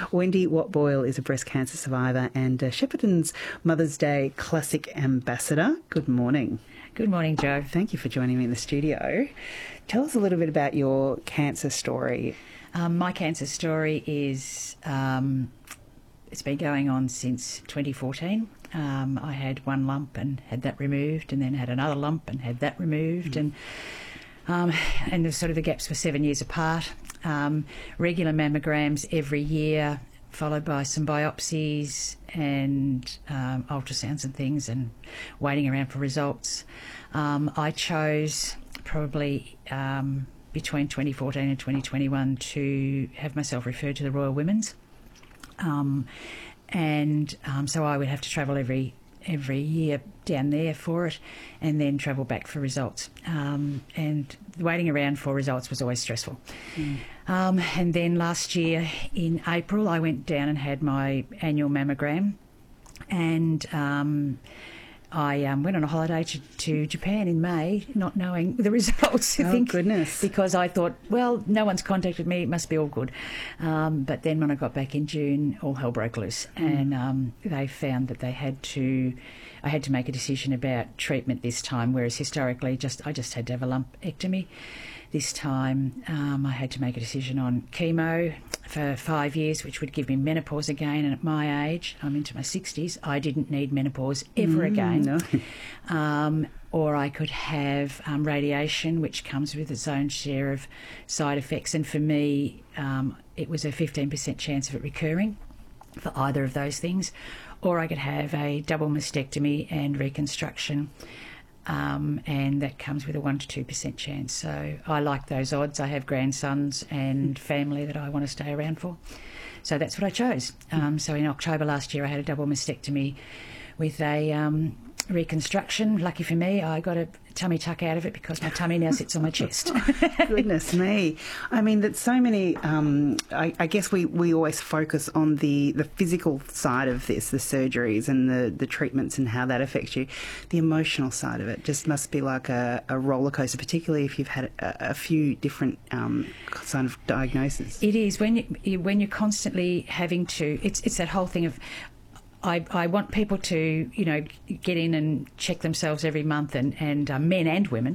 Wendy Watt-Boyle is a breast cancer survivor and Shepparton's Mother's Day Classic Ambassador. Good morning. Good morning, Jo. Thank you for joining me in the studio. Tell us a little bit about your cancer story. My cancer story is, it's been going on since 2014. I had one lump and had that removed, and then had another lump and had that removed, and the gaps were 7 years apart. Regular mammograms every year, followed by some biopsies and ultrasounds and things, and waiting around for results. I chose probably between 2014 and 2021 to have myself referred to the Royal Women's. So I would have to travel every year down there for it, and then travel back for results. And waiting around for results was always stressful. And then last year in April, I went down and had my annual mammogram, and I went on a holiday to Japan in May, not knowing the results. Goodness. Because I thought, well, no one's contacted me, it must be all good. But then when I got back in June, all hell broke loose. And they found that I had to make a decision about treatment this time, whereas historically I just had to have a lumpectomy. This time I had to make a decision on chemo for 5 years, which would give me menopause again. And at my age, I'm into my 60s, I didn't need menopause ever again. No. Or I could have radiation, which comes with its own share of side effects. And for me, it was a 15% chance of it recurring for either of those things. Or I could have a double mastectomy and reconstruction. And that comes with a 1 to 2% chance. So I like those odds. I have grandsons and family that I want to stay around for. So that's what I chose. So in October last year, I had a double mastectomy with a reconstruction. Lucky for me, I got a tummy tuck out of it because my tummy now sits on my chest. Goodness me. I mean, that so many, I guess we always focus on the physical side of this, the surgeries and the treatments and how that affects you. The emotional side of it just must be like a roller coaster, particularly if you've had a few different kind of diagnoses. It is. When you're constantly having to, it's that whole thing of, I want people to, get in and check themselves every month, and men and women,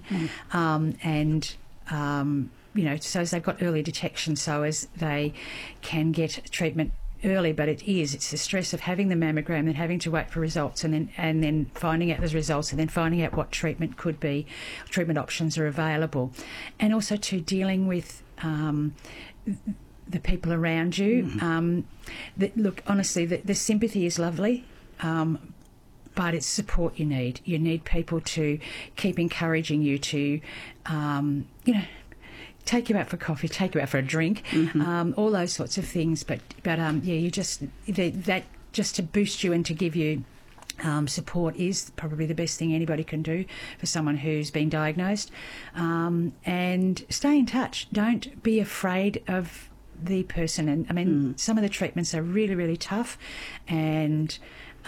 so as they've got early detection, so as they can get treatment early. But it's the stress of having the mammogram and having to wait for results, and then finding out those results, and then finding out what treatment could be, treatment options are available, and also to dealing with the people around you. Look, honestly, the sympathy is lovely, but it's support you need. You need people to keep encouraging you to, take you out for coffee, take you out for a drink, all those sorts of things. But you just that just to boost you and to give you support is probably the best thing anybody can do for someone who's been diagnosed. And stay in touch. Don't be afraid of the person. And I mean, some of the treatments are really, really tough and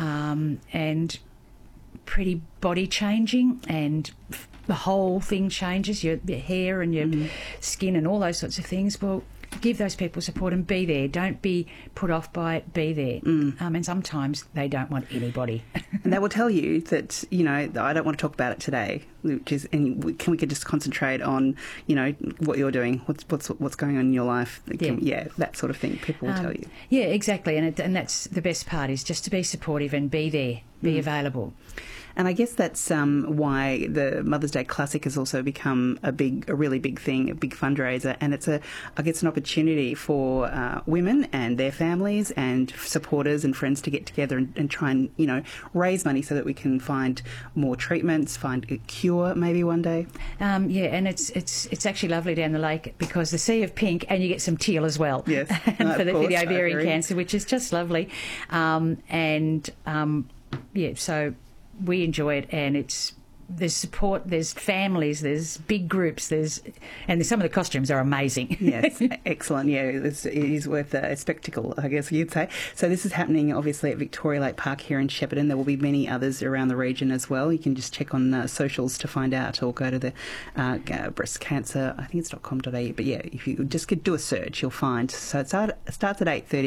pretty body changing, and the whole thing changes, your hair and your skin and all those sorts of things. Well, give those people support and be there. Don't be put off by it, be there. And sometimes they don't want anybody. And they will tell you that, I don't want to talk about it today, and we could just concentrate on, what you're doing, what's going on in your life. That sort of thing. People will tell you. Yeah, exactly. And that's the best part, is just to be supportive and be there, be available. And I guess that's why the Mother's Day Classic has also become a really big thing, a big fundraiser. And it's an opportunity for women and their families and supporters and friends to get together and try and, raise money so that we can find more treatments, find a cure maybe one day. And it's actually lovely down the lake because the sea of pink, and you get some teal as well. Yes, for the ovarian cancer, which is just lovely. So we enjoy it, and there's support, there's families, there's big groups, and some of the costumes are amazing. Yes, excellent. Yeah, it is worth a spectacle, I guess you'd say. So this is happening obviously at Victoria Lake Park here in Shepparton. There will be many others around the region as well. You can just check on socials to find out, or go to the breast cancer, I think it's .com.au. But yeah, if you just could do a search, you'll find. So it starts at 8:30.